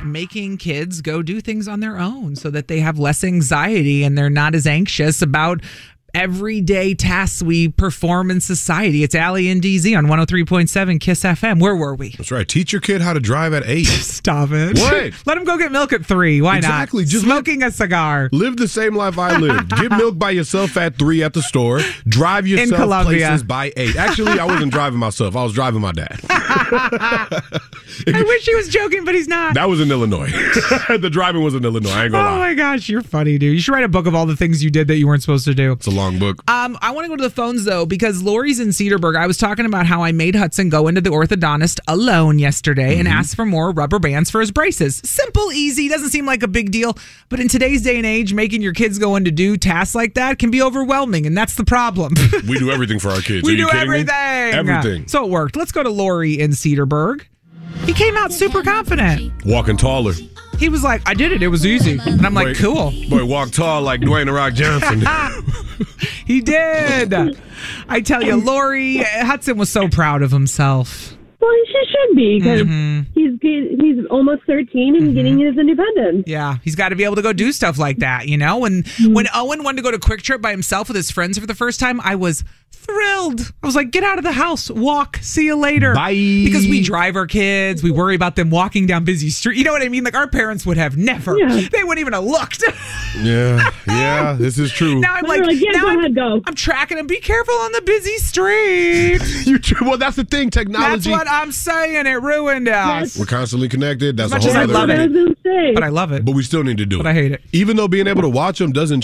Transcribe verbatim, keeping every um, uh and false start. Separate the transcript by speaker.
Speaker 1: making kids go do things on their own so that they have less anxiety and they're not as anxious about everyday tasks we perform in society. It's Allie and D Z on one oh three point seven Kiss F M. Where were we?
Speaker 2: That's right. Teach your kid how to drive at eight.
Speaker 1: Stop it.
Speaker 2: What?
Speaker 1: Let him go get milk at three. Why
Speaker 2: exactly.
Speaker 1: not?
Speaker 2: Just
Speaker 1: smoking a cigar.
Speaker 2: Live the same life I lived. Get milk by yourself at three at the store. Drive yourself
Speaker 1: in Colombia.
Speaker 2: places by eight. Actually, I wasn't driving myself. I was driving my dad.
Speaker 1: I wish he was joking, but he's not.
Speaker 2: That was in Illinois. The driving was in Illinois. I ain't gonna
Speaker 1: oh
Speaker 2: lie.
Speaker 1: my gosh, you're funny, dude. You should write a book of all the things you did that you weren't supposed to do.
Speaker 2: It's a long book.
Speaker 1: Um, I want to go to the phones, though, because Lori's in Cedarburg. I was talking about how I made Hudson go into the orthodontist alone yesterday mm-hmm. and ask for more rubber bands for his braces. Simple, easy, doesn't seem like a big deal. But in today's day and age, making your kids go in to do tasks like that can be overwhelming, and that's the problem.
Speaker 2: We do everything for our kids.
Speaker 1: We
Speaker 2: Are you
Speaker 1: do
Speaker 2: kidding
Speaker 1: everything.
Speaker 2: me? Everything.
Speaker 1: So it worked. Let's go to Lori in Cedarburg. He came out super confident.
Speaker 2: Walking taller.
Speaker 1: He was like, I did it. It was easy. And I'm like,
Speaker 2: boy,
Speaker 1: cool.
Speaker 2: Boy, walk tall like Dwayne The Rock Johnson.
Speaker 1: He did. I tell you, Lori, Hudson was so proud of himself.
Speaker 3: Well, he should be, because mm-hmm. he's he's almost thirteen and mm-hmm. getting his independence.
Speaker 1: Yeah, he's got to be able to go do stuff like that, you know? When, mm-hmm. when Owen wanted to go to Quick Trip by himself with his friends for the first time, I was thrilled. I was like, get out of the house, walk, see you later.
Speaker 2: Bye.
Speaker 1: Because we drive our kids, we worry about them walking down busy street. You know what I mean? Like, our parents would have never. Yeah. They wouldn't even have looked.
Speaker 2: Yeah, yeah, this is true.
Speaker 1: Now I'm like,
Speaker 3: like yeah,
Speaker 1: now
Speaker 3: go
Speaker 1: I'm,
Speaker 3: ahead, go.
Speaker 1: I'm tracking them. Be careful on the busy street.
Speaker 2: you Well, that's the thing, technology.
Speaker 1: That's what I'm saying. It ruined us.
Speaker 2: We're constantly connected. That's
Speaker 1: as
Speaker 2: a whole
Speaker 1: much as
Speaker 2: other.
Speaker 1: I love it. But I love it.
Speaker 2: But we still need to do
Speaker 1: but
Speaker 2: it.
Speaker 1: But I hate it.
Speaker 2: Even though being able to watch them doesn't